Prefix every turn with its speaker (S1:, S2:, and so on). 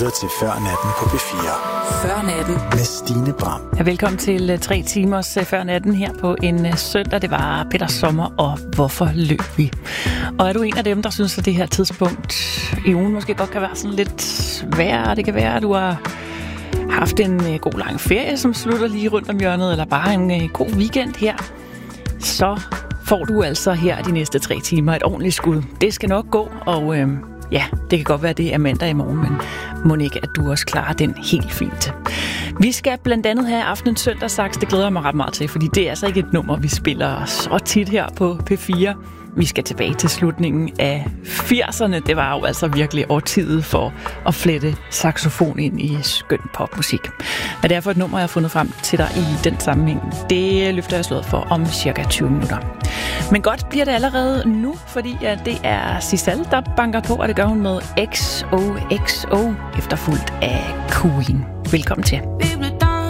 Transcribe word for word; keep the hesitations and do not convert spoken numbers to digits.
S1: lytter til Før Natten på P fire.
S2: Før Natten
S1: med Stine Bram.
S3: Ja, velkommen til tre timers Før Natten her på en søndag. Det var Peter Sommer, og hvorfor løb vi? Og er du en af dem, der synes, at det her tidspunkt i ugen måske godt kan være sådan lidt værre? Det kan være, at du har haft en god lang ferie, som slutter lige rundt om hjørnet, eller bare en god weekend her. Så får du altså her de næste tre timer et ordentligt skud. Det skal nok gå, og øh, ja, det kan godt være, det er mandag i morgen, men må ikke, at du også klarer den helt fint. Vi skal blandt andet have aftenens søndagssaks. Det glæder jeg mig ret meget til, fordi det er altså ikke et nummer, vi spiller så tit her på P fire. Vi skal tilbage til slutningen af firserne. Det var jo altså virkelig årtiet for at flette saxofon ind i skøn popmusik. Hvad det er for et nummer, jeg har fundet frem til dig i den sammenhæng, det løfter jeg slået for om cirka tyve minutter. Men godt bliver det allerede nu, fordi ja, det er Sissel, der banker på, og det gør hun med X O X O, efterfulgt af Queen. Velkommen til.